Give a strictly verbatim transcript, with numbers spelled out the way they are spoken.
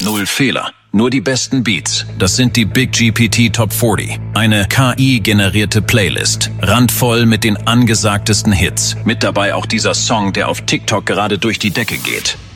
Null Fehler, nur die besten Beats. Das sind die Big G P T Top vierzig. Eine K I-generierte Playlist. Randvoll mit den angesagtesten Hits. Mit dabei auch dieser Song, der auf TikTok gerade durch die Decke geht.